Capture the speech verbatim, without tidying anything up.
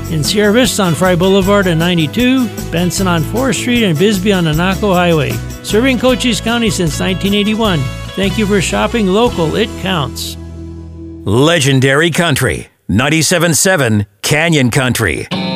In Sierra Vista on Fry Boulevard and ninety-two, Benson on fourth Street, and Bisbee on the Naco Highway. Serving Cochise County since nineteen eighty-one. Thank you for shopping local. It counts. Legendary Country, ninety-seven point seven Canyon Country.